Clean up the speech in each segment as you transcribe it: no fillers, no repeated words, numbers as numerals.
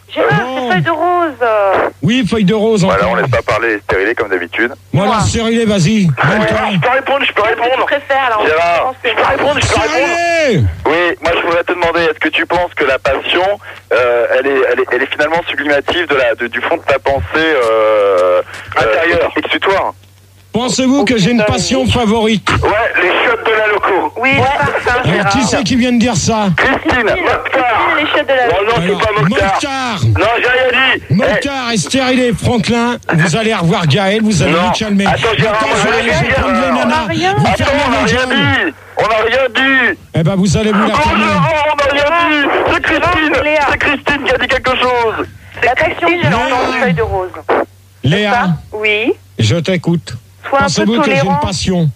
Gérard, c'est feuille de rose. Oui, feuille de rose. Voilà, on laisse pas parler stérilé comme d'habitude. Voilà, stérilé, vas-y. Je peux répondre. Tu préfères, alors. Gérard, je peux répondre. Stérilé. Oui, moi je voudrais te demander, est-ce que tu penses que la passion, elle est finalement sublimative du fond de ta pensée intérieure, exutoire? Pensez-vous que j'ai une passion favorite? Ouais, les chiottes de la loco. Oui, c'est ça, Alors, Gérard. qui c'est qui vient de dire ça? Christine, Mokhtar. Les chiottes de la Non, non, c'est pas Mokhtar. Mokhtar. Non, j'ai rien dit. Mokhtar et stérilé Franklin, vous allez revoir Gaël, vous allez vous calmer. Attends, Gérard, Maintenant, moi, je vais j'ai rien prendre dit, les alors. nanas. Vous Attends, fermez on n'a vos rien gueules. dit. On n'a rien dit. Eh ben, vous allez vous la Oh fermer. non, on n'a rien dit. C'est Christine. Léa. C'est Christine qui a dit quelque chose. La passion, j'ai entendu feuille de rose. Léa, Oui. je t'écoute. Sois un peu Pensez-vous que j'ai une tolérant. passion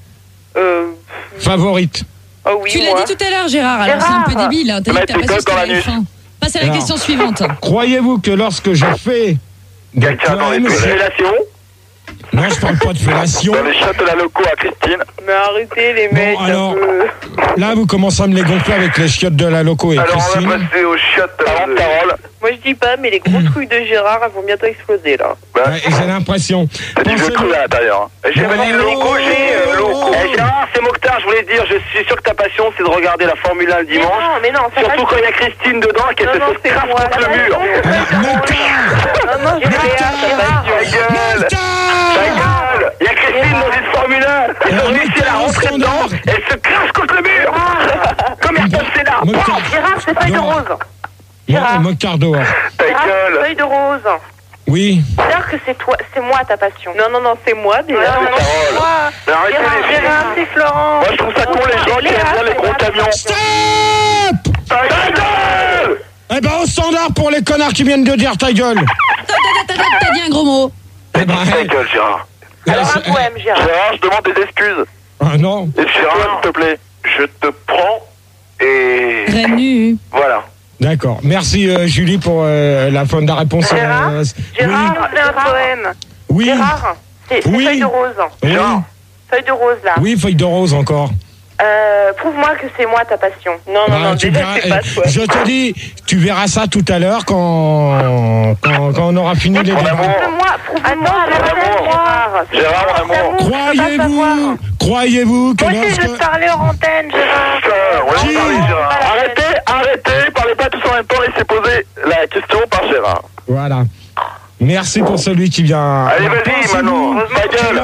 favorite? Oh oui, Tu l'as dit tout à l'heure, Gérard, alors c'est un peu Gérard. débile. Hein. T'as dit que ta passion c'était la F1. Passe à la Alors. question suivante. Croyez-vous que lorsque je fais des Quelqu'un dans les poèmes, révélations non, je parle pas de fellation. dans les chiottes de la loco à Christine. Mais arrêtez les Bon, mecs. alors, là, vous commencez à me les gonfler avec les chiottes de la loco et Alors on Christine. va passer aux chiottes de Carole. Moi je dis pas, mais les gros trucs de Gérard, elles vont bientôt exploser là. Ouais, et j'ai l'impression. T'as du jeu Pensez-vous- cru à l'intérieur. J'ai pas dit loco, j'ai loco. Gérard, c'est Mokhtar, je voulais dire, je suis sûr que ta passion c'est de regarder la Formule 1 le dimanche. Mais non, c'est Surtout quand il y a Christine dedans et qu'elle Non, non, se c'est crache moi. contre le mur. Mokhtar. Non, non, Gérard. Ta gueule. Ta gueule. Il y a Christine dans une Formule 1. Ils ont réussi à la rentrer dedans et elle se crache contre le mur. Comme Ayrton Senna. Mokhtar. Gérard, c'est feuille de Non. rose. Non, Mokhtar dehors. Ta Gérard, gueule. feuille de rose. Oui. C'est-à-dire que c'est toi, c'est moi ta passion. Non, non, non, c'est moi déjà. Non, non, c'est moi. Mais arrêtez les filles. Gérard, c'est Florent. Moi je trouve ça con les gens qui aiment bien les gros camions. Stop. Ta gueule. Eh ben, au standard pour les connards qui viennent de dire ta gueule. T'as dit un gros mot. Eh ben, Ta gueule Gérard. Alors un poème, Gérard. Gérard, je demande des excuses. ah non. Et Gérard, s'il te plaît, je te prends et Reine nue. voilà. D'accord. Merci Julie pour la fin de la réponse. Gérard, Gérard, c'est un poème. Oui. Gérard, c'est Oui. feuille de rose. Oui. Gérard. Feuille de rose là. Oui, feuille de rose encore. Prouve-moi que c'est moi ta passion. Non, non, Bah, non, tu déjà verras- c'est pas toi. je te dis, tu verras ça tout à l'heure quand on aura fini les Mon débats. amour. Prouve-moi, Gérard. Croyez-vous que Moi aussi, je veux te lorsque... parler hors antenne, Gérard. Ouais, Qui parlez, Gérard. Arrêtez, parlez pas tous en même temps, laissez poser la question par Gérard. Voilà. Merci pour celui qui vient... Allez, vas-y, Manon, ta gueule.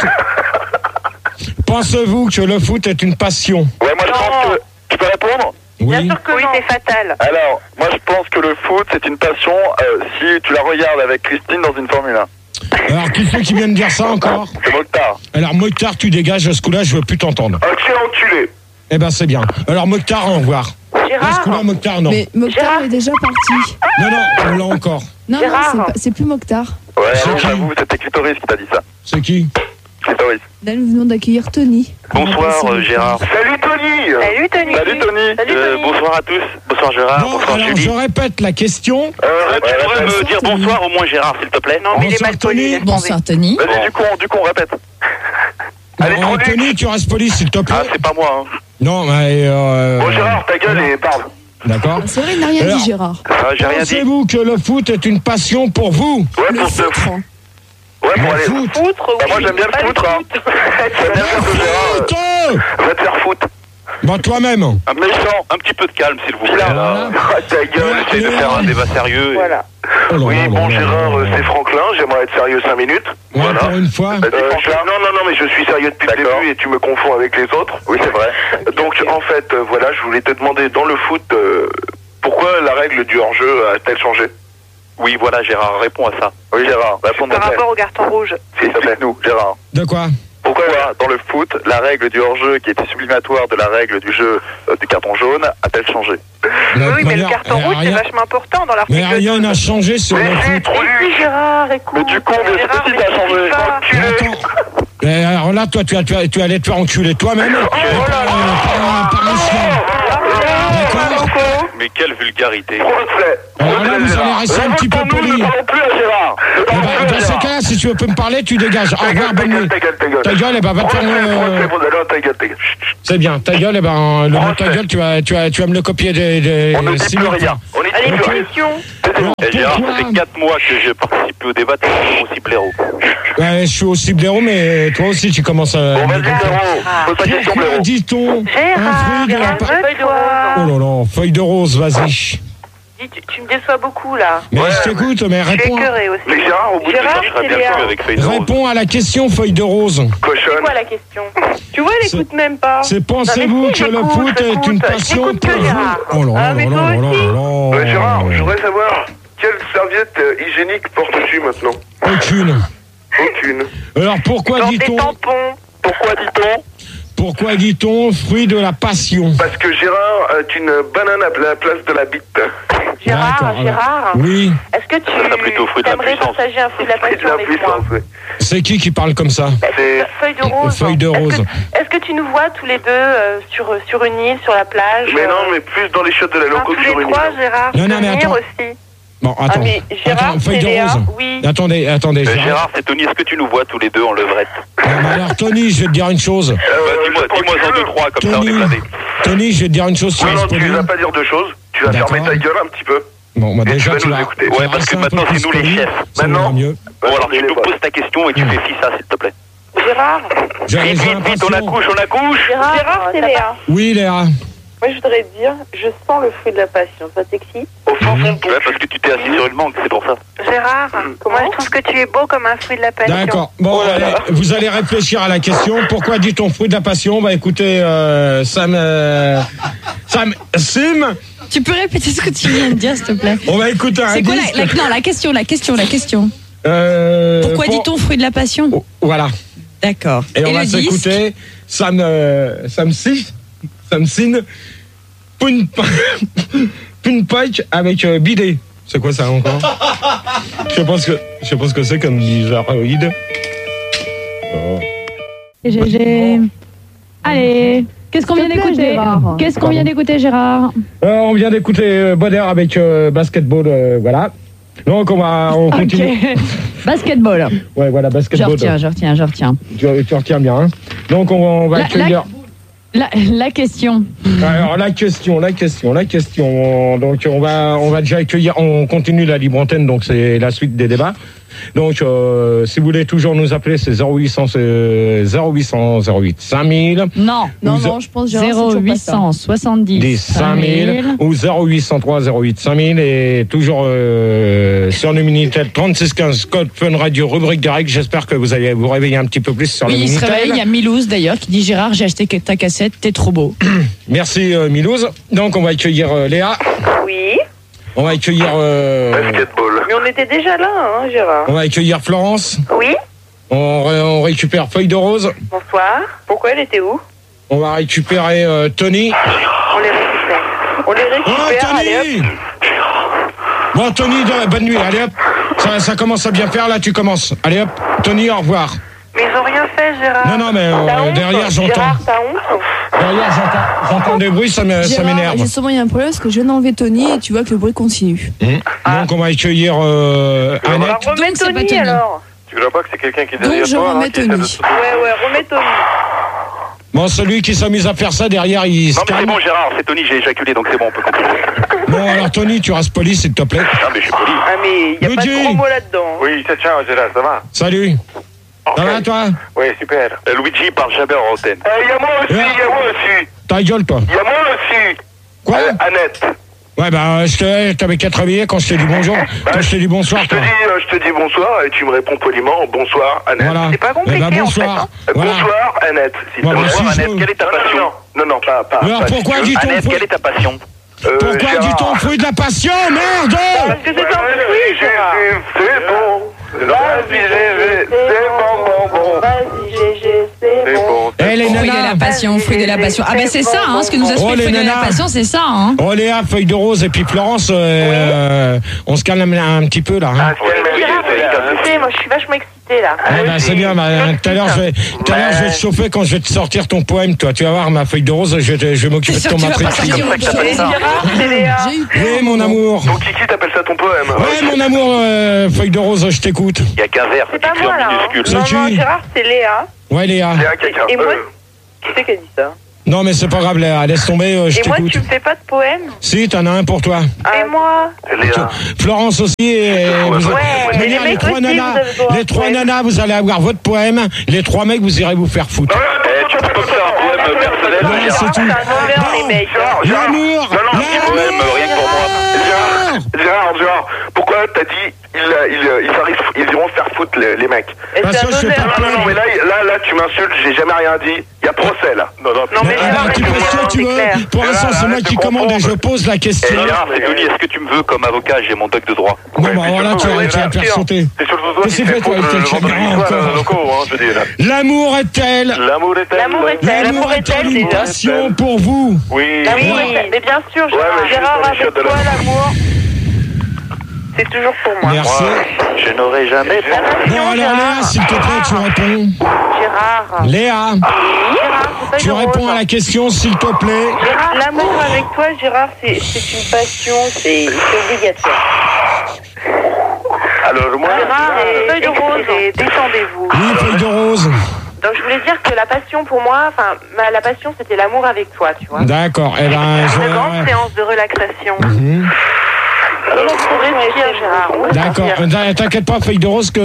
Pensez-vous que le foot est une passion? Ouais, moi je pense que... Tu peux répondre? Bien Oui. sûr que oui, c'est fatal. Alors, moi je pense que le foot c'est une passion si tu la regardes avec Christine dans une Formule 1. Alors, qui c'est qui vient de dire ça encore? C'est Mokhtar. Alors, Mokhtar, tu dégages, ce coup-là, je veux plus t'entendre. Enculé. Eh ben, c'est bien. Alors, Mokhtar, au revoir. Ce Gérard, coup-là, Mokhtar, non. Mais Mokhtar Gérard. est déjà parti. Non, non, on l'a encore. Non, Gérard. non, c'est plus Mokhtar. Ouais, C'est non, qui j'avoue, c'était Clitoris qui t'a dit ça. C'est qui? Clitoris. Là, nous venons d'accueillir Tony. Bonsoir Gérard. Salut Tony. Salut Tony. Salut Tony. Salut, Tony. Bonsoir à tous. Bonsoir Gérard. Bon, alors, je répète la question. Tu pourrais me dire bonsoir au moins Gérard s'il te plaît. Non, mais il est Bonsoir, mal poli. Tony. laisse tomber. Bonsoir, Tony. Vas-y, du coup on répète. Allez, Alors, trop Anthony, tu restes poli, s'il te plaît. Ah, c'est pas moi. Hein. Non, mais... Bon Gérard, ta gueule et parle. D'accord. C'est vrai, il n'a rien Alors, dit, Gérard. Ah, j'ai rien dit. Pensez-vous que le foot est une passion pour vous? Ouais, Le pour te... foutre. Ouais, pour Le aller... foot. Foutre, oui. Bah, moi j'aime bien le foutre, hein. J'aime bien faire de Gérard. Foot. Va te faire foutre. Bah, toi-même. Un méchant. Un petit peu de calme, s'il vous plaît. Voilà. Ah, ta gueule, j'essaie de faire un débat sérieux. Voilà. Oh là Oui, là bon là là Gérard, là là. c'est Franklin, j'aimerais être sérieux 5 minutes. Ouais, Voilà. pour une fois. Non, mais je suis sérieux depuis le début et tu me confonds avec les autres. Oui, c'est vrai. Donc, en fait, voilà, je voulais te demander, dans le foot, pourquoi la règle du hors-jeu a-t-elle changé? Oui, voilà, Gérard, réponds à ça. Oui, Gérard, réponds Par rapport au carton rouge. s'il te plaît. Nous, Gérard. De quoi? Pourquoi, dans le foot, la règle du hors-jeu, qui était sublimatoire de la règle du jeu du carton jaune, a-t-elle changé? Oui, mais le carton rouge, c'est vachement important dans Mais l'article. rien n'a changé sur le foot. trop Oui, Gérard, écoute. Mais du coup, mais Gérard, c'est mais qui qui a changé? t'expliques pas. Mais attends. Mais alors là, toi, tu allais te faire enculer toi-même. Par un chien. D'accord. Mais quelle vulgarité. Alors là, vous allez rester un petit peu poli. Ne parlons plus à Gérard. Eh ben, dans ces cas-là, si tu tu peux me parler, tu dégages. Au revoir, bonne nuit. Ta gueule. Ta gueule, eh ben, va te faire... Ta gueule. C'est bien, ta gueule, eh ben, le mot ta gueule, tu vas me le copier des On ne dit plus rien. On est Allez, plus rien. punition. Gérard, ça fait 4 mois que je participe au débat, t'es aussi blaireau. Ouais, je suis aussi blaireau, mais toi aussi, tu commences à... Bon, vas-y, Blaireau. Pose ta question, Pourquoi Blaireau. dit-on un fruit de la... Feuille de rose. Oh là là, feuille de rose, vas-y. Dis, tu me déçois beaucoup, là. Mais Ouais, je t'écoute, mais Je suis réponds. écœurée aussi. Mais Gérard, au bout de Gérard, temps, Je serais c'est bien Léa. sûr avec feuille de rose. Réponds à la question, feuille de rose. C'est cochonne. quoi la question? Tu vois, elle écoute même pas. C'est pensez-vous Non, mais si, que le j'écoute, foot est une j'écoute. passion J'écoute pour que vous? Gérard. Oh là Ah, là mais là toi là là aussi. là. Ouais, Gérard, je voudrais savoir quelle serviette hygiénique portes-tu maintenant? Aucune. Alors pourquoi Dans des dit-on tampons. Pourquoi dit-on fruit de la passion? Parce que Gérard a une banane à la place de la bite. Gérard, Gérard. Oui. est-ce que Ça, plutôt fruit de la aimerais puissance. partager un fruit de la C'est de passion la avec moi? puissance, oui. C'est qui parle comme ça? C'est- Feuille de rose. Feuille de rose. Est-ce que tu nous vois tous les deux sur une île, sur la plage? Mais non, mais plus dans les chiottes de la Enfin, loco tous que sur les une trois, île. Gérard. Non, je non, peux mais venir attends. aussi. Bon, attends. mais Gérard, Attends, feuille c'est de Léa. rose. Oui. Attendez, Gérard. Gérard, c'est Tony, est-ce que tu nous vois tous les deux en levrette? Non, mais alors, Tony, je vais te dire une chose. Dis-moi en 2-3, comme ça on est blindés. Tony, je vais te dire une chose. tu Non, non, restes tu poli. vas pas dire deux choses. Tu vas D'accord. fermer ta gueule un petit peu. Bon, bah Et déjà, tu vas nous vas... écouter. tu Ouais, vas parce que rester un peu maintenant, plus c'est nous les poli, chefs. ça Maintenant. ira mieux. Bon, alors tu nous poses ta question et tu fais ça, s'il te plaît. Gérard. J'ai Vite, vite, vite, on accouche. Gérard, c'est Léa. Oui, Léa. Moi, je voudrais te dire, je sens le fruit de la passion. Ça t'excite? Au fond de ton Ouais, parce que tu t'es assis sur une mangue, c'est pour ça. Gérard, moi, je trouve que tu es beau comme un fruit de la passion. D'accord. Bon, allez, vous allez réfléchir à la question. Pourquoi dit-on fruit de la passion? Bah écoutez, Sim, Tu peux répéter ce que tu viens de dire, s'il te plaît? on va écouter un C'est quoi disque. non, la question. Pourquoi pour- dit-on fruit de la passion? Oh, voilà. D'accord. Et on va le disque? s'écouter Sam Sin Pike avec bidet. C'est quoi ça encore? Je sais pas ce que c'est comme bizarroïde. Oh. GG. Allez, qu'est-ce qu'on vient S'il te plaît, d'écouter? Gérard. Qu'est-ce qu'on vient d'écouter, Gérard? On vient d'écouter Bonner avec basketball, voilà. Donc on continue. Ok. Basketball. Ouais, voilà, Je basketball. retiens. Tu retiens bien. Hein. Donc on va accueillir. La question. Alors la question. Donc on va déjà accueillir. On continue la libre antenne. Donc c'est la suite des débats. Donc si vous voulez toujours nous appeler, c'est 0800 08 5000. Non, Je pense Gérard, c'est toujours pas ça. 0870 Des 5000 ou 0803 08 5000 et toujours sur le Minitel 3615 code Fun Radio rubrique des règles. J'espère que vous allez vous réveiller un petit peu plus sur le Oui, il se Minitel. réveille. Il y a Milouz d'ailleurs qui dit Gérard, j'ai acheté ta cassette, t'es trop beau. Merci Milouz. Donc on va accueillir Léa. Oui. On va accueillir basketball. Mais on était déjà là, hein, Gérard. on va accueillir Florence. Oui. On récupère Feuille de Rose. Bonsoir. Pourquoi elle était où? On va récupérer Tony. On les récupère. Oh Allez hop. Tony. Bon Tony, bonne nuit. Allez hop. Ça commence à bien faire là. Tu commences. Allez hop. Tony, au revoir. Mais ils ont rien fait, Gérard. Non, mais T'as honte, derrière j'entends. Gérard, t'as honte? Derrière j'entends des bruits. Ça Gérard, m'énerve. justement, il y a un problème parce que je viens d'enlever Tony et tu vois que le bruit continue. Donc on va accueillir Alors, Annette. remets Donc, c'est pas Tony, Tony. alors. Tu vois pas que c'est quelqu'un qui est Donc, derrière je toi remets qui essaie Tony. de se- Ouais, remets Tony. Bon, celui qui s'amuse à faire ça derrière, il se Non mais c'est calme. bon Gérard, c'est Tony, j'ai éjaculé donc c'est bon, on peut continuer. Bon, alors Tony, tu restes poli, s'il te plaît. Ah mais je suis poli. Ah, mais il n'y a pas de Luigi. gros mots là-dedans. Oui, ciao Gérard, ça va? Salut. Ça va toi? Oui, super. Luigi parle jamais en antenne. Il y a moi aussi. Ta gueule, toi. Il y a moi aussi. Quoi? Annette. Ouais, bah, t'avais qu'à te réveiller quand je t'ai dit bonjour. Quand je t'ai dit bonsoir, Je te toi. dis bonsoir et tu me réponds poliment bonsoir Annette. Voilà. C'est pas compliqué, Eh ben, en bonsoir. fait, Voilà. Bonsoir Annette. s'il te Bon, plaît. bah, si Bonsoir je Annette, veux- quelle est ta passion? Non, pas. Alors, pas pourquoi si tu veux. dit-on Annette, fruit- quelle est ta passion? Pourquoi Gérard. dit-on fruit de la passion? Merde! Parce que c'est un fruit, Gérard. C'est bon. Vas-y, GG, c'est bon. Vas-y, GG, c'est bon. Eh, les Fruit de la nanas. passion, fruit de la passion. Ah ben c'est ça, hein, ce que nous a Oh, fait les fruit de la nanas. passion, c'est ça, hein. Oh, Léa, Feuille de Rose et puis Florence, on se calme un petit peu, là. hein. Ah, c'est Gérard, tu sais, moi je suis vachement excitée excité là. Eh ben, c'est bien, tout à l'heure, je vais te chauffer quand je vais te sortir ton poème, toi. Tu vas voir, ma feuille de rose, je vais m'occuper de ton matrix. C'est Gérard, c'est Léa. Oui, mon amour. Donc Kiki t'appelle ça ton poème. Ouais, mon amour, feuille de rose, je t'écoute. Il y a qu'un verre, C'est pas écrit en moi là. minuscule. Non, C'est non, qui Gérard, c'est Léa. Ouais, Léa. Léa, quelqu'un. Et moi, qui c'est qui a dit ça? Non, mais c'est pas grave, Léa, laisse tomber, je Et moi, t'écoute. tu me fais pas de poème? Si, t'en as un pour toi. Et moi? Léa. Florence aussi. Et Ouais, mais les les mecs trois aussi, nanas, vous avez droit à les trois poème. nanas, vous allez avoir votre poème. Les trois mecs, vous irez vous faire foutre. Tu peux pas me faire un poème personnel, Ouais, Gérard? c'est tout. C'est un honneur, les mecs. L'amour, Poème, rien que pour moi. Gérard, pourquoi t'as dit ils iront faire foutre les mecs? Et Parce c'est que un je fais honneur. pas Non, mais là, tu m'insultes, j'ai jamais rien dit. Il y a procès, là. Non, Non, mais Gérard, tu mais fais ce que tu c'est veux. clair. Pour l'instant, c'est moi qui commande et je pose la question. Eh, Gérard, c'est Denis, est-ce que tu me veux comme avocat? J'ai mon doc de droit. Non, bah voilà, tu vas te faire sauter. C'est surtout toi Qu'est-ce qui que fais c'est, toi, foutre avec le tes vendredi caméras soir encore locaux, hein, je dis là. L'amour est-elle L'amour est-elle? L'amour est-elle une déjà. passion pour vous? Oui. L'amour est... Mais bien sûr, Ouais, mais Gérard, juste dans les avec chiottes de toi, l'amour. l'amour, c'est toujours pour moi. Merci. Je n'aurai jamais. La passion, Bon, alors Léa, Gérard. s'il te plaît, tu réponds. Gérard. Léa, Gérard, c'est pas tu de réponds rose. à la question, s'il te plaît. Gérard, l'amour avec toi, Gérard, c'est une passion, c'est obligatoire. Alors, moi, Gérard, feuille de rose, détendez-vous. Oui, feuille de rose. Donc je voulais dire que la passion pour moi, la passion c'était l'amour avec toi, tu vois. D'accord, eh ben, Une grande séance de relaxation. Mhm. Pour réfléchir, Gérard. on va D'accord, sortir. t'inquiète pas, feuille de rose, que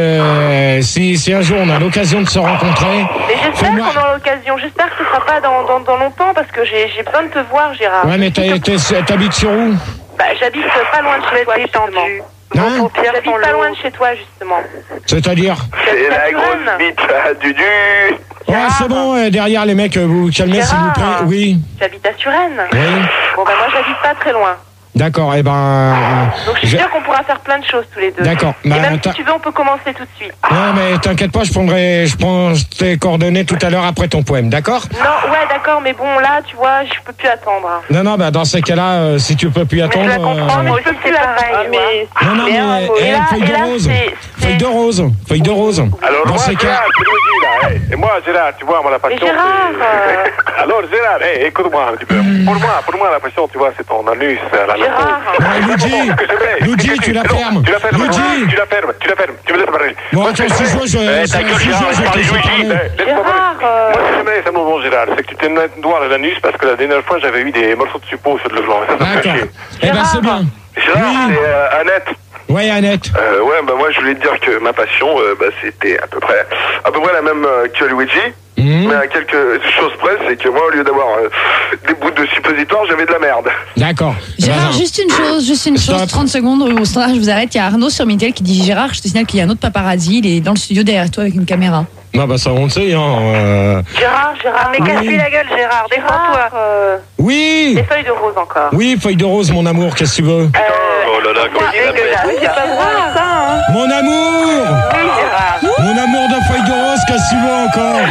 si un jour on a l'occasion de se rencontrer, Mais j'espère fais-moi- qu'on aura l'occasion. J'espère que ce sera pas dans longtemps parce que j'ai besoin de te voir, Gérard. Ouais, mais t'habites sur où? Bah, j'habite pas loin de chez toi, justement. Hein? J'habite pas loin de chez toi, justement. C'est-à-dire? c'est la Saturne. grosse bite du Ouais, c'est bon, derrière les mecs, vous calmez s'il vous plaît. Gérard. Oui, J'habite à Suresnes. oui. Bon, bah moi j'habite pas très loin. D'accord, eh ben... Donc je suis sûre qu'on pourra faire plein de choses tous les deux. D'accord. Et Bah, même t'as- si tu veux, on peut commencer tout de suite. Ouais, mais t'inquiète pas, je prends tes coordonnées tout à l'heure après ton poème, d'accord? Non, ouais, d'accord, mais bon, là, tu vois, je peux plus attendre. Non, bah dans ces cas-là, si tu peux plus Mais je attendre... la comprends, mais je peux plus pareil. Mais... Non, mais feuille de rose, feuille de rose, feuille de rose. Alors, Dans moi, ces cas... Gérard, tu me dis, là, et moi, Gérard, tu vois, moi, la Mais passion... Gérard, Alors, Gérard, écoute-moi un petit peu. Pour moi, la passion, tu vois, c'est ton anus, la Gérard. Luigi, tu la fermes. Tu la fermes. Luigi. Tu la fermes. Tu me laisses parler. Bon, attends, si je vois, ta gueule, Gérard, je je parle te Luigi. parler. Laisse-moi parler. Gérard, Moi, si jamais ça me bon, Gérard, c'est que tu t'es mis un doigt à l'anus parce que la dernière fois, j'avais eu des morceaux de suppos sur le flanc. Et ça me fait D'accord. chier. Eh ben, c'est bien. Gérard, Oui. c'est Annette. Ouais, Annette. Ouais, bah moi, je voulais te dire que ma passion, c'était à peu près la même que Luigi. Mhm. Mais à quelque chose près, c'est que moi, au lieu d'avoir des bouts de suppositoire, j'avais de la merde. D'accord. Gérard, juste une chose, Stop. 30 secondes au standard, je vous arrête. Il y a Arnaud sur Minitel qui dit Gérard, je te signale qu'il y a un autre paparazzi, il est dans le studio derrière toi avec une caméra. Non, bah ça, on le sait, hein. Gérard, mais casse-lui la gueule, Gérard, défends-toi. Oui. Des feuilles de rose encore. Oui, feuille de rose, mon amour, qu'est-ce que tu veux? Oh là là, comment il s'appelle? C'est pas vrai, ça, hein. Mon amour. Oui, Gérard. Mon amour de feuille de rose, qu'est-ce que tu veux encore?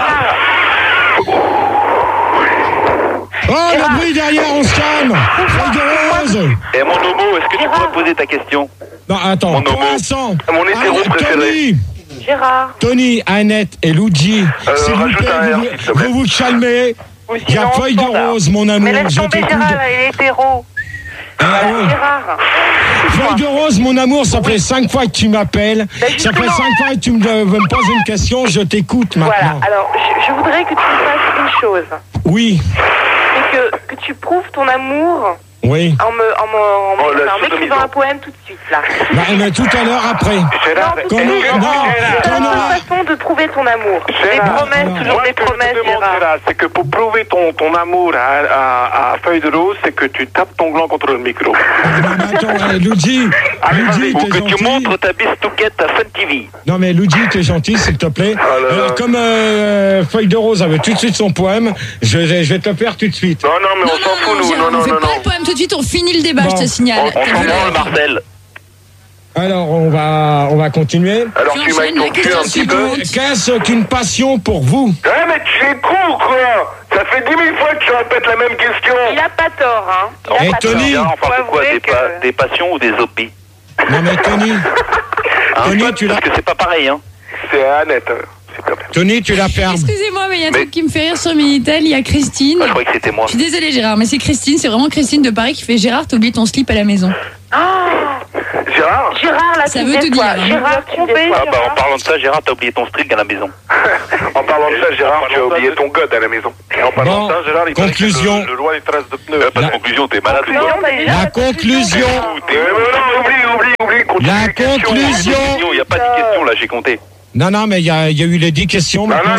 Oh, le bruit derrière, on se calme. Feuille de rose. Et mon homo, est-ce que tu pourrais poser ta question? Non, attends, Mon pour homo. l'instant. Mon hétéro préféré. Tony, Annette et Luigi, s'il vous rajoute plaît, un R, s'il te plaît. vous vous calmez. Ou Il y a sinon, feuille de standard. rose, mon amour, Mais laisse je tomber t'écoute. Gérard, il est hétéro. Ah, ouais. Gérard. Feuille de rose, mon amour, ça fait 5 fois que tu m'appelles. Ça fait justement. 5 fois que tu me poses une question, je t'écoute Voilà, maintenant. alors je voudrais que tu fasses une chose. Oui, C'est que tu prouves ton amour oui. en m'écrivant un poème tout de suite, là. Bah, mais tout à l'heure après. Gérard, Non, Quand on- non, C'est quand on la aura- seule façon de prouver ton amour. Des Gérard, promesses, non. toujours moi, des ce que je te promesses, demande, Gérard. Gérard, c'est que pour prouver ton amour à feuille de rose, c'est que tu tapes ton gland contre le micro. Ah, non, mais attends, Luigi, Luigi, Ou t'es que tu gentil. montres ta bistouquette à Fun TV. Non mais Luigi, t'es gentil, s'il te plaît. là là. Alors comme Feuille de Rose avait tout de suite son poème, je vais te le faire tout de suite. Non, mais on s'en fout, nous. Gérard, Non, on fait non, pas non. le poème tout de suite, on finit le débat, Bon. je te signale. On s'en branle, Marcel. Alors on va continuer. Alors Tu tu m'as enchaînes la ton cul question un petit peu. suivante. Qu'est-ce qu'une passion pour vous? Ouais, mais tu es con, quoi. Ça fait 10 000 fois que tu répètes la même question. Il a pas tort, hein. Il a Et pas Tony tort. Bien, on parle de quoi? Faut avouer que- Des passions ou des hobbies? Non mais Tony, Tony, tu la... Parce que c'est pas pareil, hein. C'est Annette. Tony, tu la fermes. Excusez-moi, mais il y a un truc qui me fait rire sur Minitel. Il y a Christine. Je croyais que c'était moi. Je suis désolée, Gérard, mais c'est Christine. C'est vraiment Christine de Paris qui fait Gérard, t'as oublié ton slip à la maison. Gérard, là, Ça veut tout dire. Hein. Gérard, trompé. Ah bah en parlant de ça, Gérard, t'as oublié ton string à la maison. en parlant de ça, Gérard, tu as oublié ton god à la maison. En parlant Bon, de ça, Gérard, il conclusion. le loin, il trace de pneus. Pas de conclusion, t'es malade ou quoi? La conclusion. Non, oublie. Continue La les questions. conclusion. Il n'y a pas de questions là, j'ai compté. Non, mais il y a eu les 10 questions. Maintenant,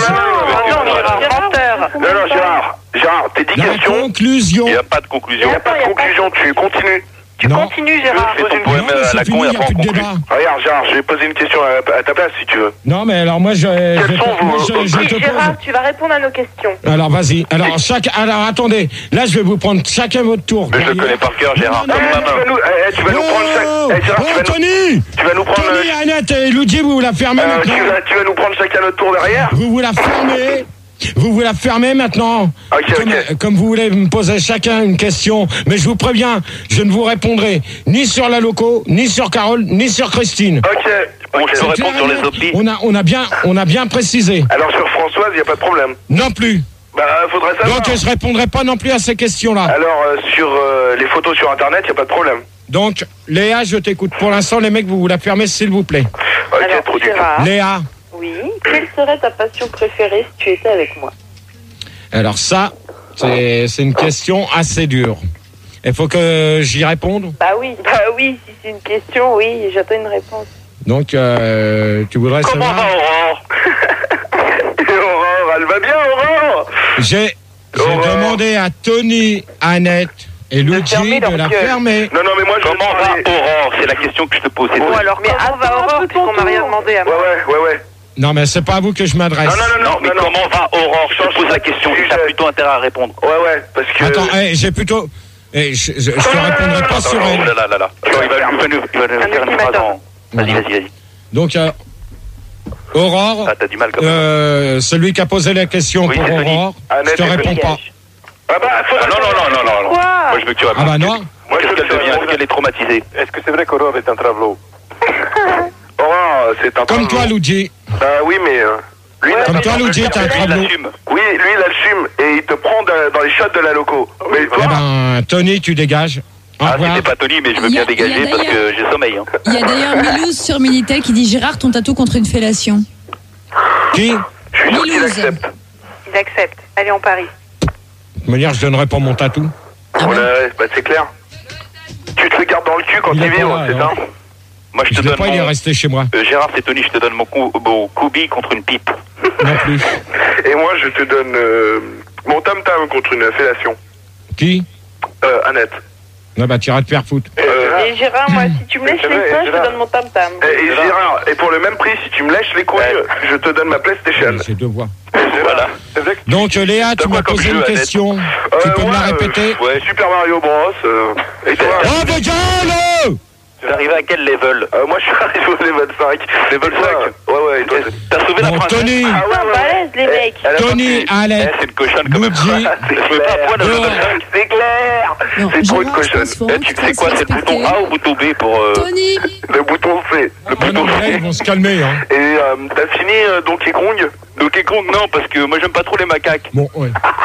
Non, Gérard, tes 10 La questions. conclusion. Il n'y a pas de conclusion. Il n'y a pas de conclusion, tu continues. Non. Continue, Gérard. Fais ton poème Non, mais à c'est la fini, con et il n'y a après plus on de conclut. débat. Regarde, Gérard, je vais poser une question à ta place si tu veux. Non, mais alors moi, je te Gérard, pose. tu vas répondre à nos questions. Alors, vas-y. Alors, attendez. Là, je vais vous prendre chacun votre tour. Mais je le connais par cœur, Gérard. Non, Comme ma main. Tu vas nous prendre Oh, Tony, tu vas nous prendre Tony, Annette et Luigi, vous la fermez maintenant. tu vas nous prendre chacun notre tour derrière. Vous la fermez. Vous la fermez maintenant. Comme vous voulez me poser chacun une question, mais je vous préviens, je ne vous répondrai ni sur la loco, ni sur Carole, ni sur Christine. Bon, je te C'est réponds clair, sur les Annette opis. on a bien précisé. Alors sur Françoise, il n'y a pas de problème. Non plus. Bah, faudrait savoir. Donc je répondrai pas non plus à ces questions-là. Alors sur les photos sur Internet, il n'y a pas de problème. Donc Léa, je t'écoute. Pour l'instant, les mecs, vous la fermez s'il vous plaît. Alors, trop dur. Gérard, Léa. oui. Quelle serait ta passion préférée si tu étais avec moi? Alors ça, c'est une question assez dure. Il faut que j'y réponde. Bah oui, si c'est une question, oui, j'attends une réponse. Donc, tu voudrais Comment savoir... va Aurore? Aurore, elle va bien, Aurore. J'ai demandé à Tony, Annette et Luigi de la fermer. Non, mais moi je Comment va Aurore? C'est la question que je te pose. c'est Bon, tout. alors, mais avant va Aurore, puisqu'on m'a rien demandé à moi. Ouais. Non, mais c'est pas à vous que je m'adresse. Non, mais comment va Aurore? Je te pose la question. Tu as plutôt intérêt à répondre. Ouais, parce que... Attends, j'ai plutôt... je te répondrai pas sur elle. Oh là. Non, il va nous faire une phrase en... Vas-y. Donc, Aurore, Ah, t'as du mal quand même. celui qui a posé la question Oui, pour c'est Tony. Aurore, je Annette te et réponds Tony. pas. Ah bah, Non. Quoi? Moi, je veux que tu répondes. Ah bah non. Moi, Qu'est-ce qu'elle devient? Est-ce qu'elle est traumatisée? Est-ce que c'est vrai qu'Aurore est un travelot? Aurore, c'est un Comme toi, Luigi. Bah oui, mais... lui, Comme toi, Luigi, t'es un Il travelot. l'assume. Oui, lui, il assume et il te prend dans les shots de la loco. Mais toi, Eh ben, Tony, tu dégages. Au Ah, revoir. c'était pas Tony, mais je veux Il y a- bien il y a dégager parce d'ailleurs- que j'ai sommeil. Hein. Il y a d'ailleurs Milouz sur Minitel qui dit Gérard, ton tatou contre une fellation. Qui? je suis sûr qu'il Milouz. accepte. Il accepte. Allez, on parie. De toute manière, je donnerai pas mon tatou. Bah c'est clair. Tu te le gardes dans le cul quand Il tu est pas vibres, là, c'est ça? alors. Moi, je Je te l'ai donne pas, il est mon... resté chez moi. Gérard, c'est Tony, je te donne mon Kobe contre une pipe. Non plus. Et moi, je te donne mon tam-tam contre une fellation. Qui? Annette. Ah bah, tu iras te faire foutre. Et Gérard, moi, si tu me lèches C'est les vrai, seins, je te Gérard. donne mon tam-tam. Et Gérard, et pour le même prix, si tu me lèches les couilles, je te donne ma PlayStation. J'ai deux voix. Voilà. C'est vrai que Donc, Léa, tu quoi m'as comme posé jeu, une Annette question. Tu peux me la répéter? Ouais, Super Mario Bros. Et toi? Oh, bah, gueule! T'es arrivé à quel level? Moi, je suis arrivé au level 5. Level 5? Ouais, et toi? T'as sauvé la Bon, princesse? Tony, Ah Putain, balèze, les mecs. Elle a pas Tony, pris. Annette, C'est une cochonne quand même. Luigi. Je veux pas à poil le level 5. C'est clair. Non, C'est trop une Gérard, je cochonne. pense faut Eh, vraiment tu que sais tu quoi, fasses c'est le bouton respecter. A ou bouton B pour... Tony, Le bouton C. Ah non, mais là, ils vont se calmer, hein. Et t'as fini Donkey Kong? Donkey Kong, non, parce que moi, j'aime pas trop les macaques. Bon, ouais.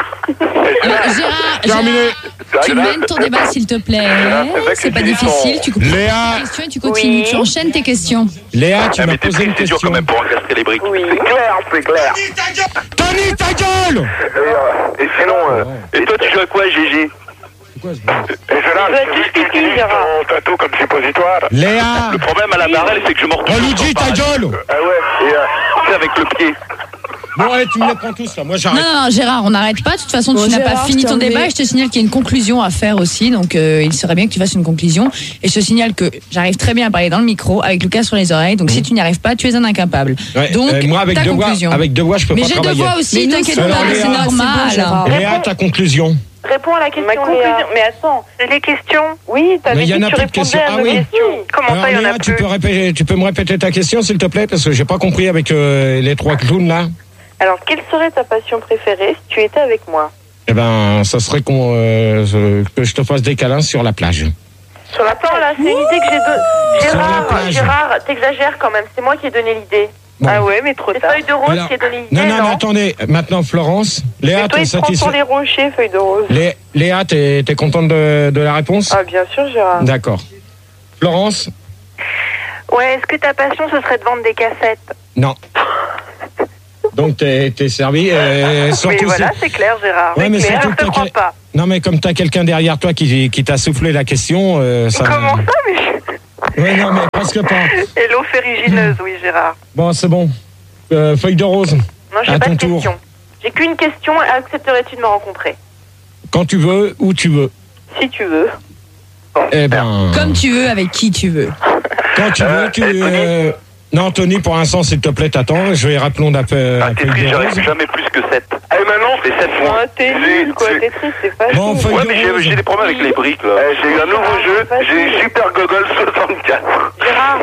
Gérard, Terminé. tu mènes ton débat s'il te plaît. C'est pas difficile, tu coupes Léa. ta question et tu continues. Oui. Tu enchaînes tes questions. Léa, tu Ah, m'as mais t'es posé une c'est dur question. quand même pour encastrer les briques. Oui. C'est clair. Tony, ta gueule! Et sinon, Et toi, tu joues à quoi, GG? C'est quoi ce bruit? et je Il doit être pipi, Gérard. ton tatou comme suppositoire. Léa! Le problème à la barrelle, c'est que je me Oh, retrouve Luigi, ta gueule! Ah ouais, et c'est avec le pied. Bon, allez, tu me les prends tous, là. Moi, Non, j'arrête. non, Gérard, on n'arrête pas. De toute façon, Bon, tu n'as pas Gérard, fini je ton t'en débat. vais. Et je te signale qu'il y a une conclusion à faire aussi. Donc, il serait bien que tu fasses une conclusion. Et je te signale que j'arrive très bien à parler dans le micro avec Lucas sur les oreilles. Donc, si tu n'y arrives pas, tu es un incapable. Ouais, Donc, moi, avec ta deux voix, conclusion. je peux Mais pas j'ai deux travailler. voix aussi, Mais nous, t'inquiète c'est Alors, pas, Léa, c'est c'est bon, normal. Gérard. Léa, ta conclusion. Réponds à la question, Ma conclusion. Mais attends, les questions. Oui, t'avais Mais il dit y en a que tu plus de questions. répondais à Ah nos oui. questions. Comment Alors, ça, il y en Léa, a tu plus? peux me répéter ta question, s'il te plaît, parce que j'ai pas compris avec les trois clowns, là. Alors, quelle serait ta passion préférée si tu étais avec moi? Eh ben, ça serait que je te fasse des câlins sur la plage. Attends, là, c'est une idée que j'ai donnée. Gérard, t'exagères quand même. C'est moi qui ai donné l'idée. Bon. Ah ouais, mais trop tard. C'est Feuille de Rose qui a donné l'idée. Non, mais attendez. Maintenant, Florence. Léa, mais toi, il te prend sur les rochers, Feuille de Rose. Léa, t'es contente de la réponse? Ah, bien sûr, Gérard. D'accord. Florence? Ouais, est-ce que ta passion, ce serait de vendre des cassettes? Non. Donc, t'es servi. Surtout, mais voilà, c'est clair, Gérard. Ouais, mais clair, surtout je te crois pas. Non, mais comme t'as quelqu'un derrière toi qui t'a soufflé la question, ça... Comment ça, mais... Oui, non, mais presque pas. Et l'eau ferrugineuse, oui, Gérard. Bon, c'est bon. Feuille de Rose. Non, j'ai pas de question. J'ai qu'une question. Accepterais-tu de me rencontrer? Quand tu veux, où tu veux. Si tu veux. Bon, eh ben... Comme tu veux, avec qui tu veux. Quand tu veux, Non, Tony, pour l'instant, s'il te plaît, t'attends. Je vais rappelons d'après. Tetris, j'arrive jamais plus que 7. Eh maintenant, c'est 7 points. Ah, t'es nul, quoi. Tetris, c'est facile. Bon, ouais, mais j'ai des problèmes avec les briques, là. J'ai eu un nouveau jeu. J'ai Super Gogol 64. Gérard.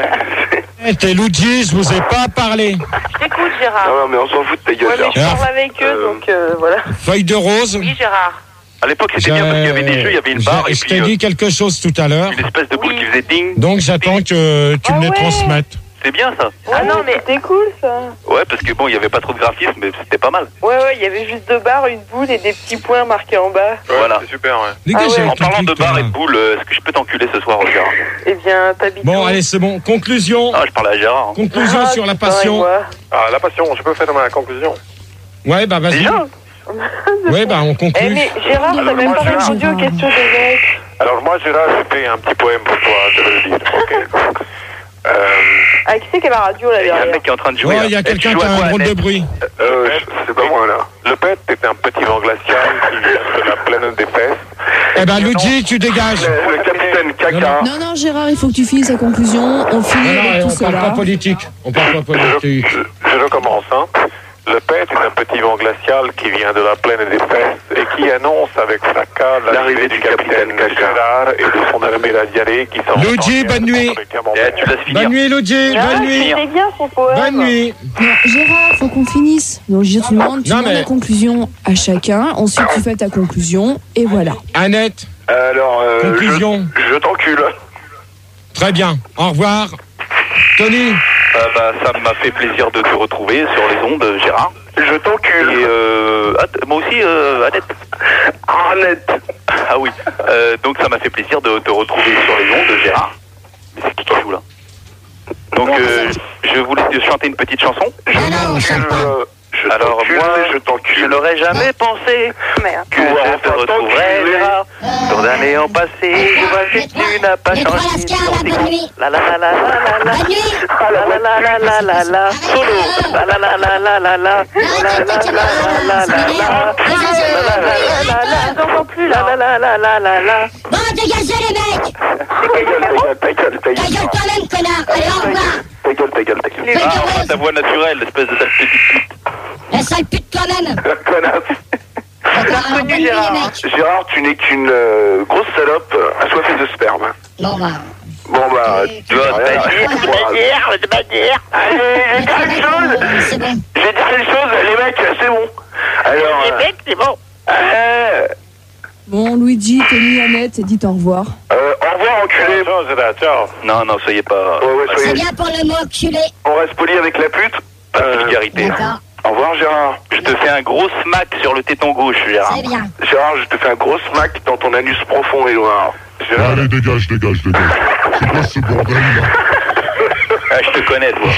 T'es Luigi, je vous ai pas parlé. Je t'écoute, Gérard. Non, mais on s'en fout de ta gueule, ouais, mais je parle avec eux, donc voilà. Feuille de Rose. Oui, Gérard. À l'époque, c'était bien parce qu'il y avait des jeux, il y avait une barre. Je t'ai dit quelque chose tout à l'heure. Une espèce de boule qui faisait ding. Donc j'attends que tu me les transmettes. C'est bien ça. Ah non, mais c'était cool ça. Ouais, parce que bon, il n'y avait pas trop de graphisme, mais c'était pas mal. Ouais, il y avait juste 2 barres, une boule et des petits points marqués en bas. Voilà. C'est super, ouais. Dégagez En parlant de barres et de boules, est-ce que je peux t'enculer ce soir, Gérard? Eh bien, t'habites. Bon, allez, c'est bon. Conclusion. Ah, je parlais à Gérard. Conclusion sur la passion. Ah, la passion, je peux faire ma conclusion. Ouais, bah vas-y. Ouais, bah on conclut. Eh, mais Gérard, t'as même pas répondu aux questions des mecs. Alors, moi, Gérard, j'ai fait un petit poème pour toi, je vais le dire, ok? Ah, qui c'est qui a la radio là Il y a un derrière? mec qui est en train de jouer. Ouais, il y a quelqu'un qui a un drôle de bruit. C'est pas moi, là. Le pet est un petit vent glacial qui vient de la plaine des fesses. Eh ben, Luigi, tu dégages. Le capitaine Caca. Non, Gérard, il faut que tu finisses sa conclusion. On finit avec tout on parle cela. pas politique. On parle pas politique. Je recommence, hein. Le pet est un petit vent glacial qui vient de la plaine des fesses et qui annonce avec fracas l'arrivée du capitaine Gérard et de son armée d'adiarés qui sont... Luigi, bonne nuit. Tu laisses finir. Bonne nuit, Luigi. Bonne nuit. C'est bien son poème. Bonne nuit. Non, Gérard, faut qu'on finisse. Donc, je te demande, tu Non, demandes mais- la conclusion à chacun. Ensuite, tu fais ta conclusion. Et voilà. Annette, Alors, conclusion. je t'encule. Très bien. Au revoir. Tony. Ça m'a fait plaisir de te retrouver sur les ondes, Gérard. Je t'encule. Et moi aussi, Annette. Annette. Ah oui. Donc ça m'a fait plaisir de te retrouver sur les ondes, Gérard. Mais c'est qui joue là? Donc je voulais te chanter une petite chanson. Alors moi, je n'aurais jamais pensé que je te retrouverais, Gérard. Tant d'années ont passé, je vois que tu n'as pas changé. La la la la la la. La la la la la la la. Solo. La la la la la la la. La la la la la la la. Je n'entends plus là. La la la la la la. Bon, dégagez les mecs! Ta gueule. Ta gueule toi-même, connard! Allez, au revoir! Ta gueule. Ah, ta voix naturelle, espèce de sale petite pute. La sale pute toi-même! Connasse. D'accord, alors, bonne nuit, les Gérard. mecs! Gérard, tu n'es qu'une grosse salope assoiffée de sperme. Bon, bah... Bon bah, tu vas rien. De manière. Allez, j'ai dit une chose. C'est bon. J'ai dit une chose, les mecs, c'est bon. Alors, Les mecs, c'est bon. Bon, Luigi, Tony, Annette, dites au revoir. au revoir, enculé. Ciao. Non, soyez pas... Ouais, C'est bien pour le mot culé. On reste poli avec la pute. Pas de vulgarité. D'accord. Au revoir, Gérard. Je te fais un gros smack sur le téton gauche, Gérard. C'est bien. Gérard, je te fais un gros smack dans ton anus profond et noir. Gérard. Allez, dégage. C'est quoi ce bordel là? Ah, je te connais, toi.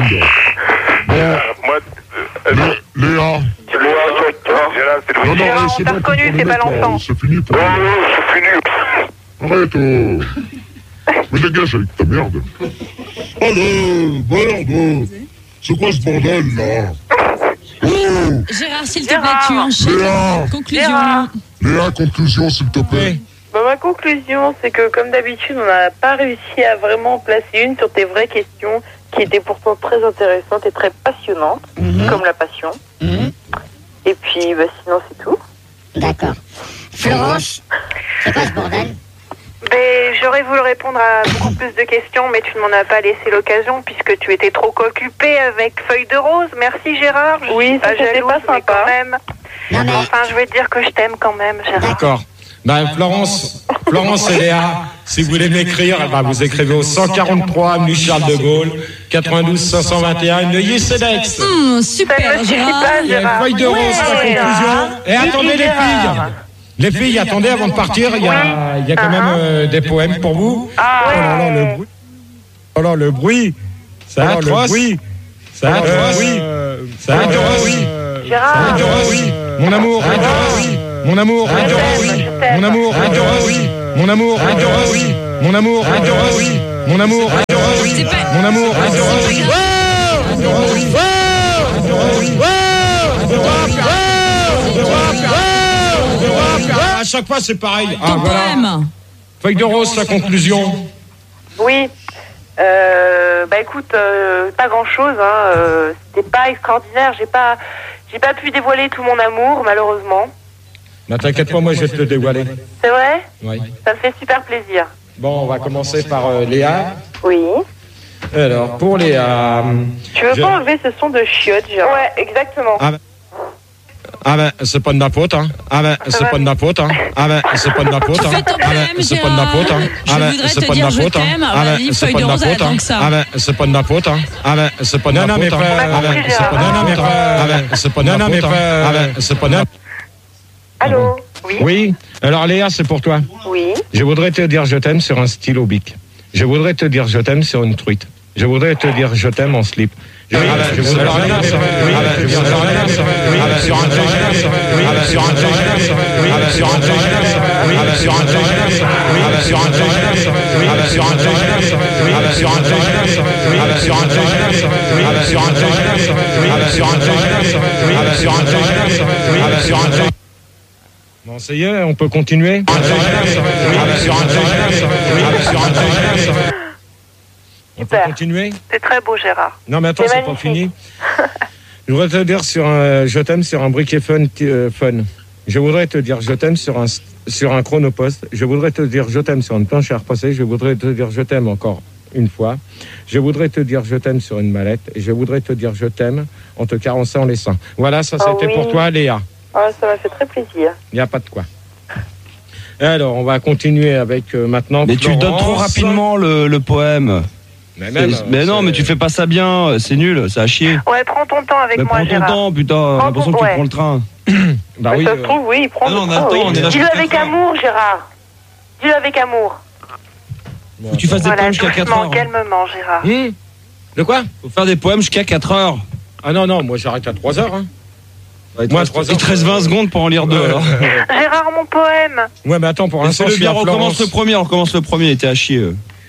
Moi, Léa. Gérard, c'est Louis. Non, Gérard, c'est on t'a bon, reconnu, pour c'est le pas mec, là, l'enfant. C'est fini pour... C'est fini. Arrête, Mais dégage avec ta merde. Allez, merde. C'est quoi ce bordel là? Oh, Gérard, s'il te plaît, tu enchaînes. Léa. Conclusion. Léa, conclusion s'il te plaît. Bah, ma conclusion, c'est que comme d'habitude, on n'a pas réussi à vraiment placer une sur tes vraies questions qui étaient pourtant très intéressantes et très passionnantes, comme la passion. Et puis, bah, sinon, c'est tout. D'accord. Florence, c'est quoi ce bordel? Mais j'aurais voulu répondre à beaucoup plus de questions, mais tu ne m'en as pas laissé l'occasion puisque tu étais trop occupé avec Feuille de Rose. Merci Gérard. Oui, c'était pas sympa. Quand même. Non mais... Enfin, je vais te dire que je t'aime quand même, Gérard. D'accord. Bah, Florence, Florence et Léa, si vous voulez m'écrire, vous écrivez au 143 avenue Charles de Gaulle, 92 521 Neuilly-Sédex. Super, Gérard. Il y a une feuille de rose, la conclusion. Et attendez les filles. Les filles, attendez, avant de partir, il y a quand même des poèmes pour vous. Ah ouais. Oh là là, le bruit. Oh là, le bruit. Ça atroce. Le bruit. Ça atroce. Ça atroce. Gérard. Mon amour. Mon amour. Mon amour. Mon amour. Mon amour. Mon amour. Mon amour. À chaque fois, c'est pareil. Ton poème. Feuille de rose, la conclusion. Oui. Bah écoute, pas grand chose. C'était pas extraordinaire. J'ai pas pu dévoiler tout mon amour, malheureusement. Ne t'inquiète pas, moi je vais te le dévoiler. C'est vrai? Oui. Ça me fait super plaisir. Bon, on va commencer par Léa. Oui. Alors, pour Léa... Tu veux pas enlever ce son de chiottes, genre? Ouais, exactement. Ah ben, c'est pas de ma faute, hein. Ah ben, c'est pas de ma faute, hein. Ah ben, c'est pas de ma faute, hein. Ah ben, c'est pas de ma faute, hein. Ah ben, c'est pas de ma faute, hein. Ah ben, c'est pas de ma faute, hein. Ah ben, c'est pas de ma faute, hein. Ah ben, c'est pas de ma faute, hein. Ah ben, c'est pas de ma faute, hein. Ah ben, c'est pas de ma faute, hein. Ah ben, c'est pas de ma faute. Allô? Oui. Oui. Alors Léa, c'est pour toi. Oui. Je voudrais te dire je t'aime sur un stylo bic. Je voudrais te dire je t'aime sur une truite. Je voudrais te dire je t'aime en slip. Je voudrais sur un Bon, ça y est, on peut continuer. On peut continuer. C'est très beau, Gérard. Non, mais attends, c'est pas fini. Je voudrais te dire je t'aime sur un briquet fun. Je voudrais te dire je t'aime sur un chronopost. Je voudrais te dire je t'aime sur une planche à repasser. Je voudrais te dire je t'aime encore une fois. Je voudrais te dire je t'aime sur une mallette. Et je voudrais te dire je t'aime en te caressant les seins. Voilà, ça c'était pour toi, Léa. Ah, ça m'a fait très plaisir. Il n'y a pas de quoi. Alors, on va continuer avec maintenant. Mais Florence. Tu le donnes trop rapidement le poème. Mais non, mais tu fais pas ça bien, c'est nul, ça a chier. Ouais, prends ton temps avec moi, Gérard. Prends ton temps, putain, j'ai l'impression que tu prends le train. Bah oui. Ça se trouve, oui, prends le train. Dis-le avec amour, Gérard. Dis-le avec amour. Faut que tu fasses des poèmes jusqu'à 4 heures. Calmement, Gérard. De quoi? Faut faire des poèmes jusqu'à 4 heures. Ah non, moi j'arrête à 3 heures. Hein. Moi, il te reste 20 secondes pour en lire 2 alors. Gérard, mon poème. Ouais, mais attends, pour l'instant, on recommence le premier, il était à chier.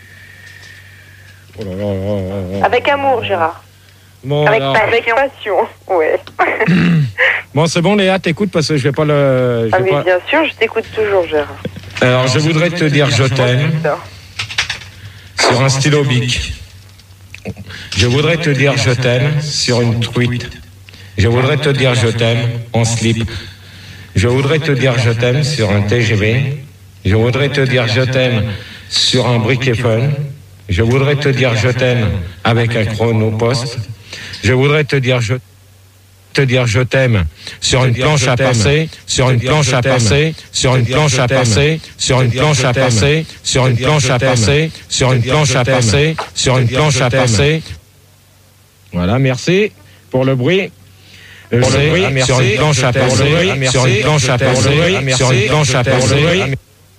Oh là. Avec amour, Gérard. Bon, avec passion, ouais. Bon, c'est bon, Léa, t'écoutes parce que je vais pas le... mais bien sûr, je t'écoute toujours, Gérard. Alors, je voudrais te dire je t'aime sur un stylo bic. Je voudrais te dire je t'aime sur une truite. Je voudrais te dire je t'aime en slip. Je voudrais te dire je t'aime sur un TGV. Je voudrais te dire je t'aime sur un briquet fun. Je voudrais te dire je t'aime avec un chronopost. Je voudrais te dire je t'aime sur une planche à passer, sur une planche à passer, sur une planche à passer, sur une planche à passer, sur une planche à passer, sur une planche à passer, sur une planche à passer. Voilà, merci pour le bruit. Sur une planche à passer, sur une planche à passer, sur une planche à passer.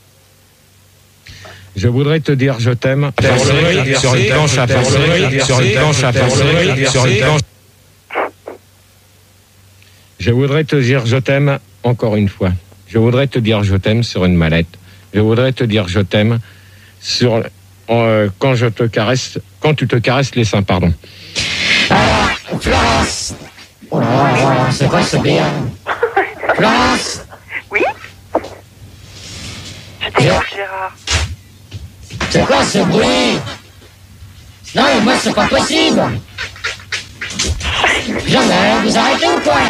Je voudrais te dire je t'aime sur une planche à passer, sur une planche à passer, sur une planche. Je voudrais te dire je t'aime encore une fois. Je voudrais te dire je t'aime sur une mallette. Je voudrais te dire je t'aime sur quand tu te caresses les seins, pardon. Alors, Florence. Oh là, c'est quoi ce bien? Florence. Oui. Je t'écoute, Gérard. C'est quoi ce bruit? Non, mais moi, c'est pas possible. Jamais, vous arrêtez ou quoi?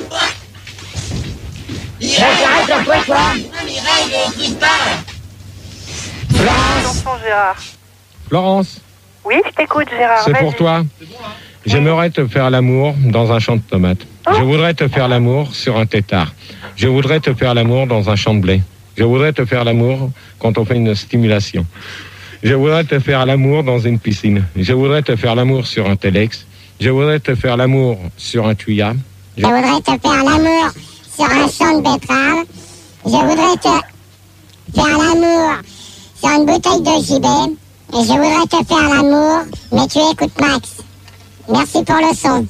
J'arrête un peu, quoi. Mireille, écoute pas. Florence. Gérard. Florence. Oui, je t'écoute, Gérard. C'est pour toi. J'aimerais te faire l'amour dans un champ de tomates. Je voudrais te faire l'amour sur un tétard. Je voudrais te faire l'amour dans un champ de blé. Je voudrais te faire l'amour quand on fait une stimulation. Je voudrais te faire l'amour dans une piscine. Je voudrais te faire l'amour sur un Telex. Je voudrais te faire l'amour sur un tuya. Je voudrais te faire l'amour sur un champ de betterave. Je voudrais te faire l'amour sur une bouteille de JB. Et je voudrais te faire l'amour, mais tu écoutes Max. Merci pour le son.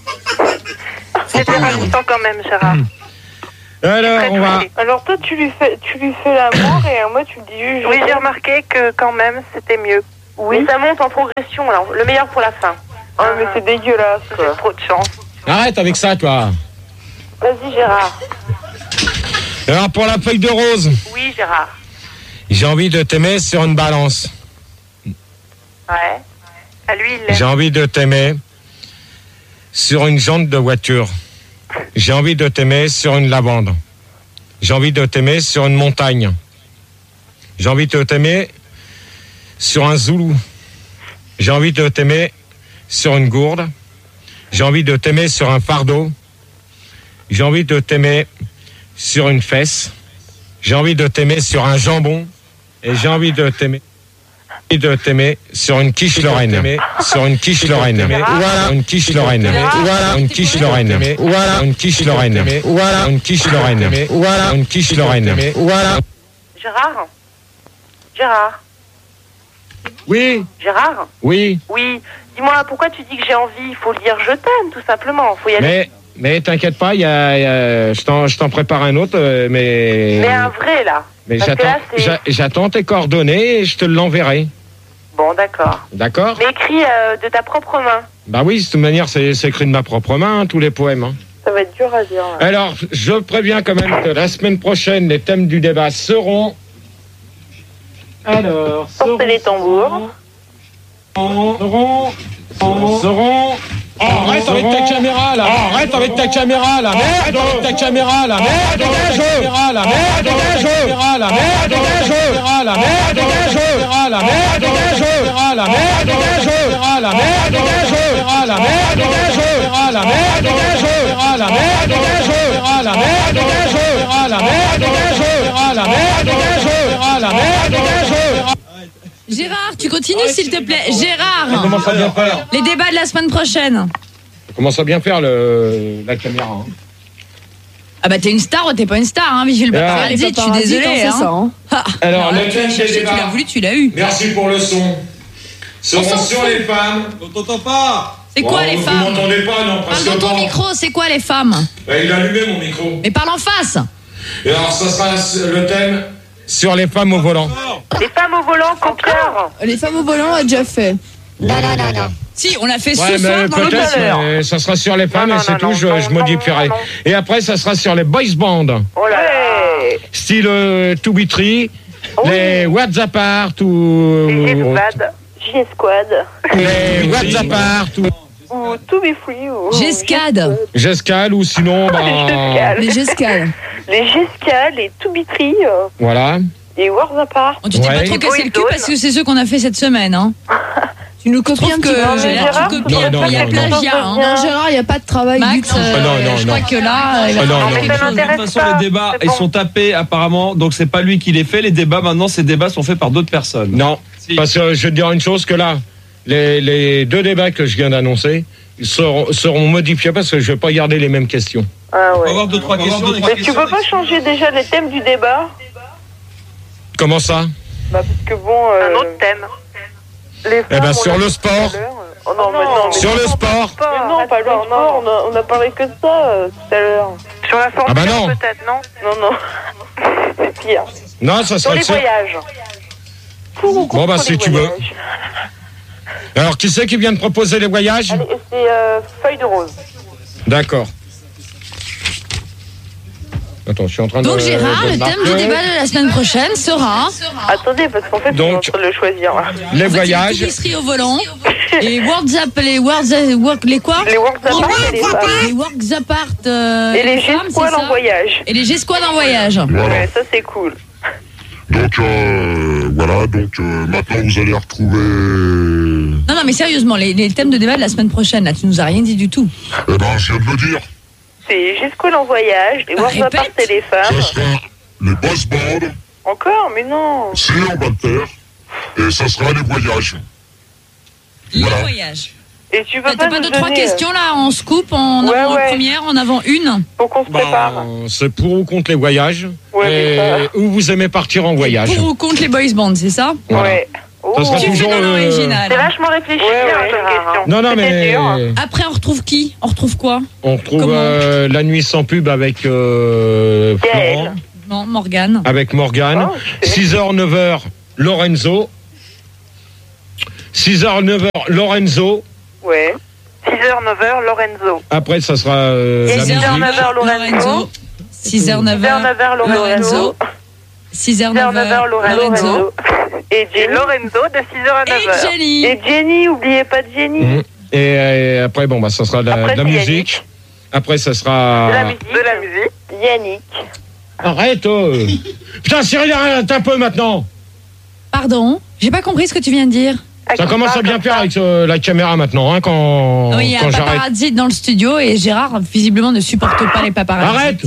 C'est intéressant quand même, Gérard. Alors, on va... Alors toi, tu lui fais l'amour et moi, tu me dis... Oui, j'ai remarqué que quand même, c'était mieux. Oui. Mais ça monte en progression, alors. Le meilleur pour la fin. Oh, mais c'est dégueulasse, quoi. J'ai trop de chance. Arrête avec ça, toi. Vas-y, Gérard. Alors, pour la feuille de rose. Oui, Gérard. J'ai envie de t'aimer sur une balance. Ouais. À lui, il l'aime. J'ai envie de t'aimer sur une jante de voiture. J'ai envie de t'aimer sur une lavande. J'ai envie de t'aimer sur une montagne. J'ai envie de t'aimer sur un zoulou. J'ai envie de t'aimer sur une gourde. J'ai envie de t'aimer sur un fardeau. J'ai envie de t'aimer sur une fesse. J'ai envie de t'aimer sur un jambon. Et j'ai envie de t'aimer sur une quiche Lorraine. Sur une quiche Lorraine. Voilà une quiche Lorraine. Voilà une quiche Lorraine. Voilà une quiche Lorraine. Voilà une quiche Lorraine. Voilà une quiche Lorraine. Voilà. Gérard. Gérard. Oui. Gérard. Oui. Oui. Dis-moi, pourquoi tu dis que j'ai envie? Il faut le dire je t'aime, tout simplement. Faut y aller. Mais t'inquiète pas, je t'en prépare un autre, mais un vrai, là. Mais parce j'attends tes coordonnées et je te l'enverrai. Bon, d'accord. D'accord. Mais écrit de ta propre main. Bah oui, de toute manière, c'est écrit de ma propre main, tous les poèmes. Hein. Ça va être dur à dire. Ouais. Alors, je préviens quand même que la semaine prochaine, les thèmes du débat seront... Alors, portez les tambours. Seront... Arrête avec ta caméra là! Arrête avec ta caméra là! Merde avec ta caméra là! Merde dégage! Merde dégage! Merde dégage! Merde dégage! Merde dégage! Merde dégage! Merde dégage! Merde dégage! Merde dégage! Merde dégage! Merde dégage! Merde dégage! Gérard, tu continues s'il te plaît. Gérard, commence à bien faire. Les débats de la semaine prochaine. Ça commence à bien faire la caméra. Hein. Ah bah t'es une star ou t'es pas une star, hein, Vigile Paparazzi, je suis désolé. Hein. Alors, le thème des débats. Tu l'as voulu, tu l'as eu. Merci pour le son. Seront sur les femmes. On t'entend pas. C'est quoi les femmes? Vous m'entendez pas, non? Parle dans ton micro, c'est quoi les femmes? Il a allumé mon micro. Mais parle en face. Et alors, ça sera le thème sur les femmes au volant. Les femmes au volant, encore. Les femmes au volant, on a déjà fait. Non. Si, on l'a fait ce soir dans l'autre heure. Ça sera sur les femmes et c'est tout, je modifierai. Et après, ça sera sur les boys band. Oh là là. Style To Be Tree, les WhatsApp Art ou... G-Squad. Les WhatsApp Art ou To Be Free ou... Gescale ou sinon... Les Gescales. Les Gescales, les To Be Tree. Voilà. Et Wars Apart. Tu t'es pas trop cassé le cul parce que c'est ceux qu'on a fait cette semaine, hein. Tu nous copies un petit peu. Gérard, tu copies un peu, il y a plagiat. Hein. Non, Gérard, il n'y a pas de travail Max, du tout. Je crois que là... De toute façon, les débats, ils sont tapés apparemment, donc c'est pas lui qui les fait. Les débats, maintenant, ces débats sont faits par d'autres personnes. Non, parce que je vais te dire une chose, que là, les deux débats que je viens d'annoncer seront modifiés parce que je vais pas garder les mêmes questions. Ah ouais. On va avoir 2-3 questions. Mais tu peux pas changer déjà les thèmes du débat? Comment ça? Bah parce que bon... Un autre thème. Eh ben sur le sport. Oh non, mais sur le sport. Mais non, pas le sport, on a parlé que de ça tout à l'heure. Sur la formule, ah bah non. peut-être, non? Non. C'est pire. Non, ça sur serait... les voyages. Bon bah si tu veux. Alors qui c'est qui vient de proposer les voyages? Allez, c'est Feuille de Rose. D'accord. Attends, je suis en train Donc Gérard, le thème du débat de la semaine prochaine sera... Attendez, parce qu'en fait, on est en train de le choisir. Les voyages. L'épicerie au volant. Et WhatsApp, les quoi? Les WhatsApp et les femmes. Les WhatsApp Art et les G-Squad en voyage. Et les G-Squad en voyage. Voilà. Ouais, ça c'est cool. Donc voilà, maintenant vous allez retrouver... Non, mais sérieusement, les thèmes de débat de la semaine prochaine, là, tu nous as rien dit du tout. Eh ben, je viens de le dire. C'est G-Squad en voyage, les WhatsApp Art et les femmes. les boss bands, Encore, mais non. c'est on va le faire. Et ça sera les voyages. Les Voilà. voyages. Et tu peux T'as pas nous deux, trois donner, questions là en scoop, en Ouais, avant ouais. première, en avant une Pour qu'on se prépare. C'est pour ou contre les voyages. Ouais, et mais où vous aimez partir en voyage. Pour ou contre les boys bands, c'est ça? Voilà. Ouais. Ça sera Tu fais toujours. dans l'original. C'est vachement réfléchi, hein, comme question. Non, non, C'était mais. dur. Après, on retrouve qui? On retrouve quoi? On retrouve Comment la nuit sans pub avec Florent, Non, Morgane. avec Morgane. 6h, 9h, Lorenzo. 6h, 9h, Lorenzo. Ouais. 6h, 9h, Lorenzo. Après, ça sera Et la 6h, musique. 9h, Lorenzo. 6h, 9h, Lorenzo. 6h, 9h, 9h, Lorenzo. Et Lorenzo de 6h à 9h. Et Jenny. Et Jenny, oubliez pas de Jenny. Et après, bon, bah, ça sera de la Après, c'est musique. Après, ça sera. De la musique. Yannick. Arrête, Putain, Cyril, arrête un peu maintenant. Pardon, j'ai pas compris ce que tu viens de dire. Ça commence à bien faire avec la caméra maintenant, hein, quand, Oui, il y a quand un j'arrête. paparazzi dans le studio et Gérard, visiblement, ne supporte pas les paparazzis. Arrête.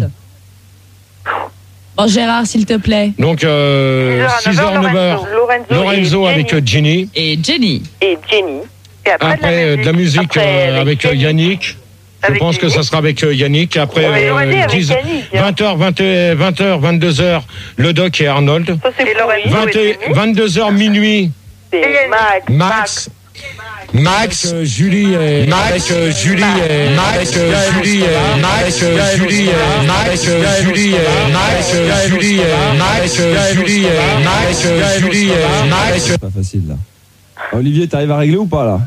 Bon, Gérard, s'il te plaît. Donc, 6h, 9h, Lorenzo avec Jenny. Et Jenny. Et Jenny. Et Après, de la musique avec Yannick. Je pense que ça sera avec Yannick. Après, Ouais, j'aurais dit avec 10, Yannick, 20h, 22h, le Doc et Arnold. Ça, c'est Lorenzo. 22h, minuit, C'est Max. Max, Julie et Max, Julie et Max, Julie et Max, Julie et Max, Julie et Max, Julie et Max, Julie et Max, Julie et Max. C'est pas facile là. Olivier, t'arrives à régler ou pas là?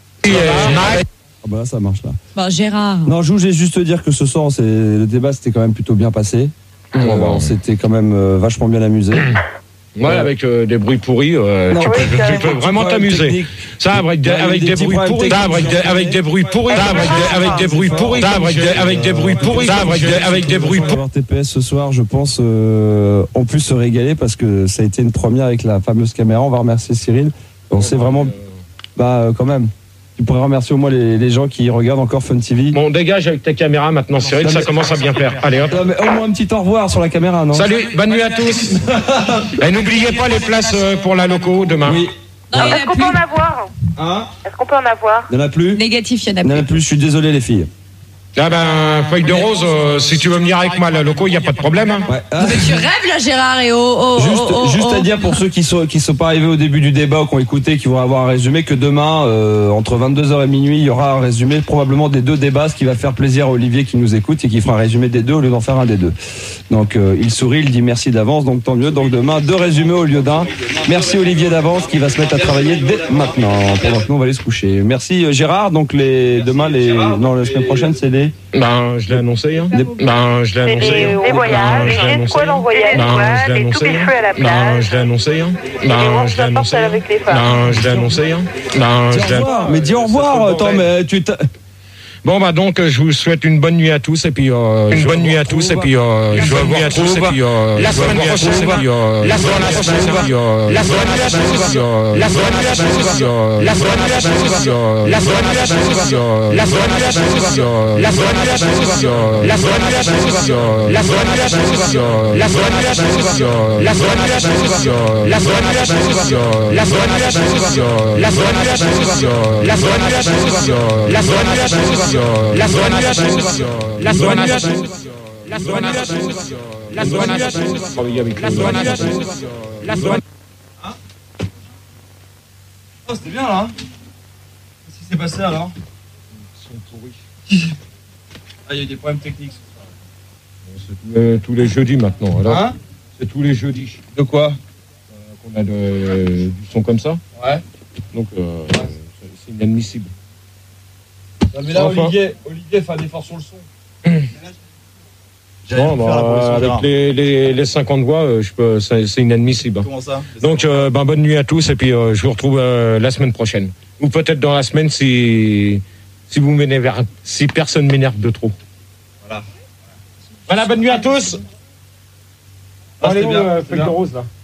Ah bah là ça marche là. Bon, Gérard. Non, je voulais juste te dire que ce soir, le débat s'était quand même plutôt bien passé. On s'était quand même vachement bien amusé. Ouais, avec des bruits pourris, tu peux vraiment t'amuser. Ça, avec des bruits pourris, avec des bruits pourris, avec des bruits pourris, avec des bruits pourris, avec des bruits pourris. TPS ce soir, je pense, on peut se régaler parce que ça a été une première avec la fameuse caméra. On va remercier Cyril. On s'est vraiment, quand même. Tu pourrais remercier au moins les gens qui regardent encore Fun TV. Bon, dégage avec ta caméra maintenant, Cyril, ça commence à bien faire. Allez, hop. Non, mais au moins un petit au revoir sur la caméra, non? Salut, bonne nuit à tous. Et n'oubliez pas les places pour la loco demain. Oui. Est-ce qu'on peut en avoir Est-ce qu'on peut en avoir Il n'y en a plus? Négatif, il y en a Il n'y en a plus, je suis désolé les filles. Ah ben, feuille de rose, si tu veux venir avec moi à la loco, il n'y a pas de problème. Hein. Ouais. Mais tu rêves là, Gérard, et Juste à dire pour ceux qui sont pas arrivés au début du débat ou qui ont écouté, qui vont avoir un résumé, que demain, entre 22h et minuit, il y aura un résumé probablement des deux débats, ce qui va faire plaisir à Olivier qui nous écoute et qui fera un résumé des deux au lieu d'en faire un des deux. Donc il sourit, il dit merci d'avance, donc tant mieux. Donc demain, 2 résumés au lieu d'un. Merci Olivier d'avance qui va se mettre à travailler dès maintenant. Pendant que nous, on va aller se coucher. Merci Gérard. Donc la semaine prochaine, c'est les... Ben, je l'ai annoncé. Hein. Je l'ai annoncé. Les voyages, les étoiles en voyage, les tout les feux à la plage. Je l'ai annoncé. Hein. Je l'ai annoncé. Avec les femmes. Je l'ai annoncé. Mais dis au revoir. Attends, mais tu t'as... Bon bah donc je vous souhaite une bonne nuit à tous et puis une bonne nuit à tous et puis je vous retrouve la semaine prochaine la semaine prochaine la semaine prochaine la semaine prochaine la semaine prochaine la semaine prochaine la semaine prochaine la semaine prochaine la semaine prochaine la semaine prochaine la semaine prochaine la semaine prochaine la semaine prochaine la semaine prochaine la semaine prochaine la semaine prochaine la semaine prochaine la semaine prochaine la semaine la semaine la semaine la semaine la semaine la semaine. Oh, c'était bien là. Qu'est-ce qui s'est passé alors? Ils sont pourris. Ah, il y a eu des problèmes techniques. C'est tous les jeudis maintenant. Alors, Hein? c'est tous les jeudis. De quoi? Qu'on a du son comme ça. Ouais. Donc c'est inadmissible. Non, mais là, Enfin. Olivier fait un effort sur le son. Bon, bah, avec les 50 voix, c'est inadmissible. Comment ça? Donc, bonne nuit à tous et puis je vous retrouve la semaine prochaine. Ou peut-être dans la semaine si vous m'énervez, si personne m'énerve de trop. Voilà. Voilà, bonne nuit à tous. Ah, Allez, c'était bien, feuille de rose là.